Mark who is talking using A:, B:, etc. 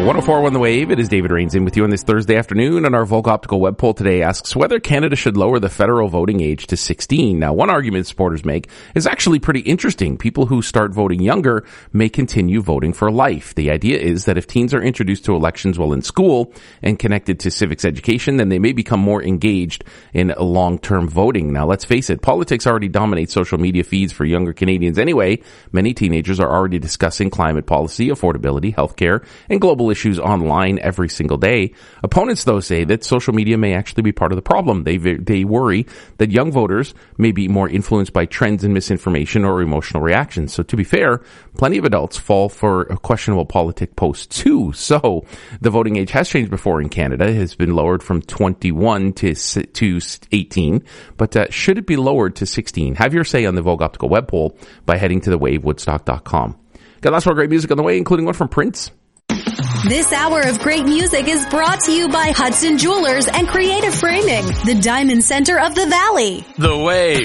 A: 104.1 The Wave. It is David Rains in with you on this Thursday afternoon, and our Volk Optical web poll today asks whether Canada should lower the federal voting age to 16. Now, one argument supporters make is actually pretty interesting. People who start voting younger may continue voting for life. The idea is that if teens are introduced to elections while in school and connected to civics education, then they may become more engaged in long-term voting. Now, let's face it, politics already dominates social media feeds for younger Canadians anyway. Many teenagers are already discussing climate policy, affordability, healthcare, and global issues online every single day. Opponents, though, say that social media may actually be part of the problem. They worry that young voters may be more influenced by trends and misinformation or emotional reactions. So to be fair, plenty of adults fall for questionable politic posts too. So the voting age has changed before in Canada. It has been lowered from 21 to 18, but should it be lowered to 16? Have your say on the Vogue Optical web poll by heading to thewavewoodstock.com. Got lots more great music on the way, including one from Prince.
B: This hour of great music is brought to you by Hudson Jewelers and Creative Framing, the Diamond Center of the Valley.
C: The Wave.